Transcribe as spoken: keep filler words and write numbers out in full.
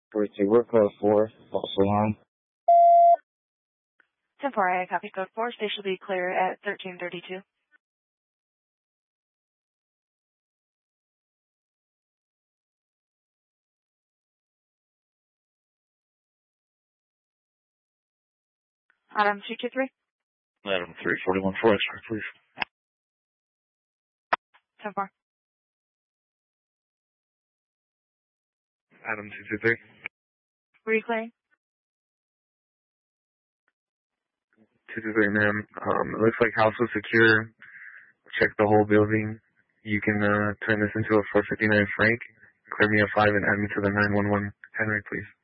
forty-two, we're code four, false alarm. ten four, I copy code four. Station will be clear at thirteen thirty-two. Adam two two three. Adam three forty-one four, X-ray, please. ten four. Adam two two three. Reclaim. two two three, ma'am. Um, it looks like house was secure. Check the whole building. You can uh, turn this into a four fifty-nine Frank. Clear me a five and add me to the nine one one Henry, please.